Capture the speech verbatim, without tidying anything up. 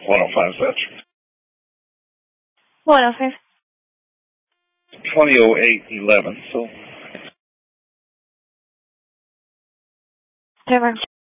one oh five Fetch. one oh five. twenty oh eight eleven, so... Timer.